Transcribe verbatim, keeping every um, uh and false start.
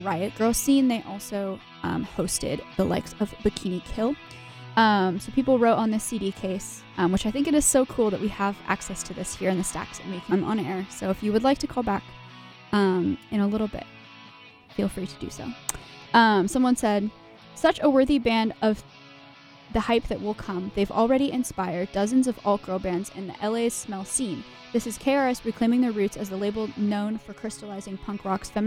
Riot Grrrl scene, they also um, hosted the likes of Bikini Kill. Um, so people wrote on this C D case, um, which I think it is so cool that we have access to this here in the Stacks and we can on air. So if you would like to call back um, in a little bit, feel free to do so. Um, someone said, such a worthy band of the hype that will come. They've already inspired dozens of alt-girl bands in the L A's smell scene. This is K R S reclaiming their roots as the label known for crystallizing punk rock's feminine